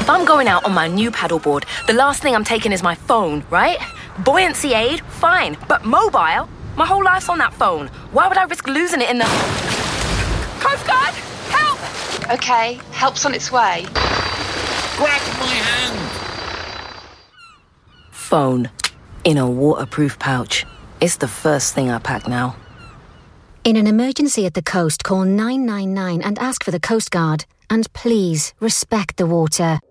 If I'm going out on my new paddleboard, the last thing I'm taking is my phone, right? Buoyancy aid, fine. But mobile? My whole life's on that phone. Why would I risk losing it in the... Coast Guard! Help! Okay, help's on its way. Grab my hand! Phone. In a waterproof pouch. It's the first thing I pack now. In an emergency at the coast, call 999 and ask for the Coast Guard. And please, respect the water.